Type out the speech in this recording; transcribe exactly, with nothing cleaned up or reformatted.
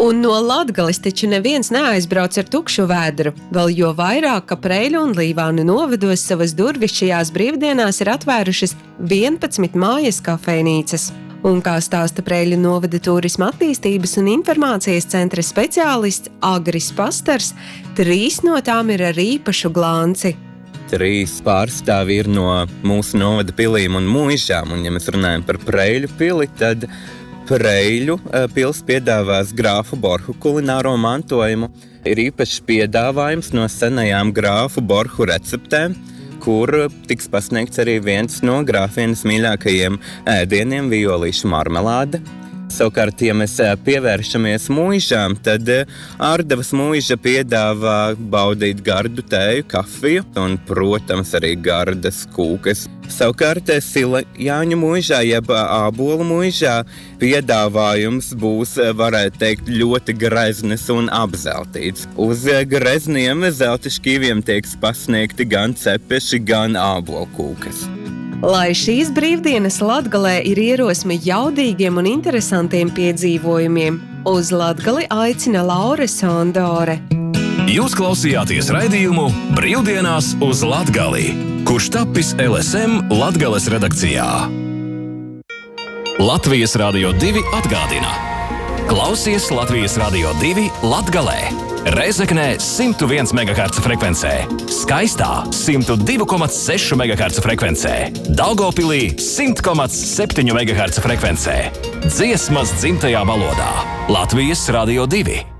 Un no Latgales taču neviens neaizbrauc ar tukšu vēdru, vēl jo vairāk, ka Preiļu un Līvānu novados savas durvis šajās brīvdienās ir atvērušas vienpadsmit mājas kafejnīcas. Un kā stāsta Preiļu novada turisma attīstības un informācijas centra speciālists Agris Pastars, trīs no tām ir ar īpašu glanci. Trīs pārstāvi ir no mūsu novada pilīm un muižām, un ja mēs runājam par Preiļu pili, tad Preiļu pils piedāvās grāfu Borhu kulināro mantojumu. Ir īpašs piedāvājums no senajām grāfu Borhu receptēm, kur tiks pasniegts arī viens no grāfienes mīļākajiem ēdieniem – violīšu marmelāde. Savukārt, ja mēs pievēršamies muižām, tad Ārdavas muiža piedāvā baudīt gardu tēju, kafiju un, protams, arī gardas kūkas. Savukārt, Silajāņu muižā, jeb ābolu muižā, piedāvājums būs, varētu teikt, ļoti greznes un apzeltīts. Uz grezniem zelta šķīviem tiek pasniegti gan cepeši, gan ābolu kūkas. Lai šīs brīvdienas Latgalē ir ierosme jaudīgiem un interesantiem piedzīvojumiem, uz Latgali aicina Laure Sondore. Jūs klausījāties raidījumu Brīvdienās uz Latgali, kurš tapis L S M Latgales redakcijā. Latvijas Radio divi atgādina. Klausies Latvijas Radio divi Latgalē. Reizeknē simt viens megaherca frekvencē, Skaistā simt divi komats seši megaherca frekvencē, Daugavpilī simt komats septiņi megaherca frekvencē. Dziesmas dzimtajā valodā. Latvijas Radio divi.